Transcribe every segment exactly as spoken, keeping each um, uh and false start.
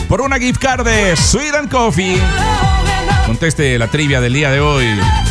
por una gift card de Sweet and Coffee. Conteste la trivia del día de hoy.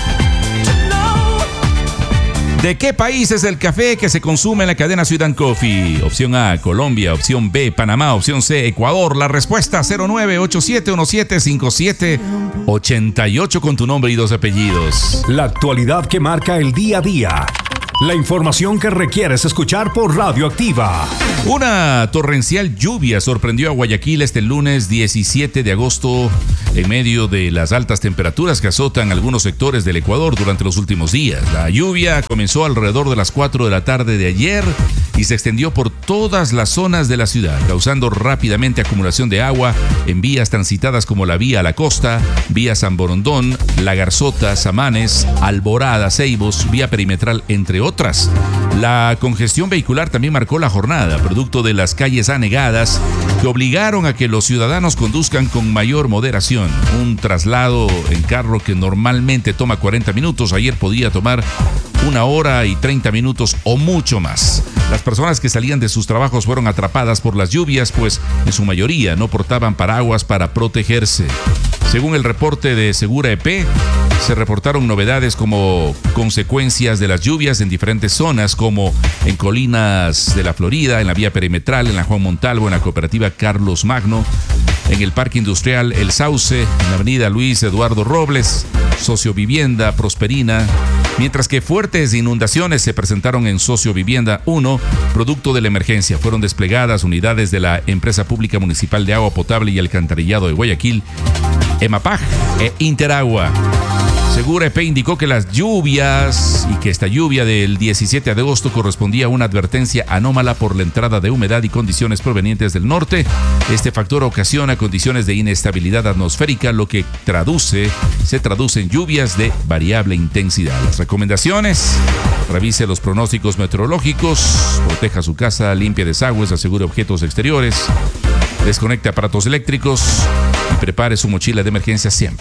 ¿De qué país es el café que se consume en la cadena Sweet and Coffee? Opción A, Colombia. Opción B, Panamá. Opción C, Ecuador. La respuesta cero nueve ocho siete uno siete cinco siete ocho ocho con tu nombre y dos apellidos. La actualidad que marca el día a día. La información que requieres escuchar por Radioactiva. Una torrencial lluvia sorprendió a Guayaquil este lunes diecisiete de agosto en medio de las altas temperaturas que azotan algunos sectores del Ecuador durante los últimos días. La lluvia comenzó alrededor de las cuatro de la tarde de ayer y se extendió por todas las zonas de la ciudad, causando rápidamente acumulación de agua en vías transitadas como la vía a la costa, vía San Borondón, La Garzota, Samanes, Alborada, Ceibos, vía perimetral, entre otras. La congestión vehicular también marcó la jornada, producto de las calles anegadas que obligaron a que los ciudadanos conduzcan con mayor moderación. Un traslado en carro que normalmente toma cuarenta minutos, ayer podía tomar una hora y treinta minutos o mucho más. Las personas que salían de sus trabajos fueron atrapadas por las lluvias, pues en su mayoría no portaban paraguas para protegerse. Según el reporte de Segura E P, se reportaron novedades como consecuencias de las lluvias en diferentes zonas, como en Colinas de la Florida, en la vía perimetral, en la Juan Montalvo, en la cooperativa Carlos Magno, en el Parque Industrial El Sauce, en la avenida Luis Eduardo Robles, Sociovivienda Prosperina, mientras que fuertes inundaciones se presentaron en Sociovivienda uno, producto de la emergencia. Fueron desplegadas unidades de la Empresa Pública Municipal de Agua Potable y Alcantarillado de Guayaquil, EMAPAG e Interagua. Segura E P indicó que las lluvias y que esta lluvia del diecisiete de agosto correspondía a una advertencia anómala por la entrada de humedad y condiciones provenientes del norte. Este factor ocasiona condiciones de inestabilidad atmosférica, lo que traduce, se traduce en lluvias de variable intensidad. Las recomendaciones: revise los pronósticos meteorológicos, proteja su casa, limpie desagües, asegure objetos exteriores, desconecte aparatos eléctricos y prepare su mochila de emergencia siempre.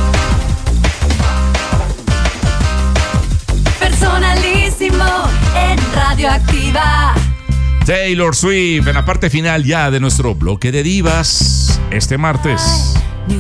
Personalísimo en Radioactiva. Taylor Swift en la parte final ya de nuestro bloque de divas este martes.